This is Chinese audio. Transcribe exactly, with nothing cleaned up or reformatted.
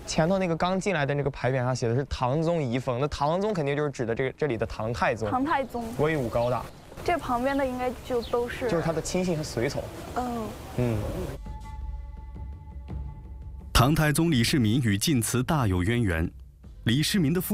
前头那个刚进来的那个牌匾上写的是唐宗遗风，那唐宗肯定就是指的这个这里的唐太宗。 唐太宗威武高大。 这旁边的应该就都是， 就是他的亲信和随从。 嗯嗯。 唐太宗李世民与晋祠大有渊源，李世民的父。